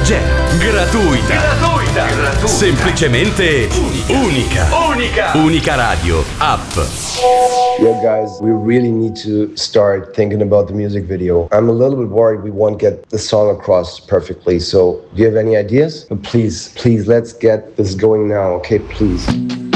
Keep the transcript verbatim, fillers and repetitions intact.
leggera, gratuita, gratuita, gratuita, semplicemente unica, unica, unica radio app. Yo guys, we really need to start thinking about the music video. I'm a little bit worried we won't get the song across perfectly, so do you have any ideas? But please, please, let's get this going now, okay, please.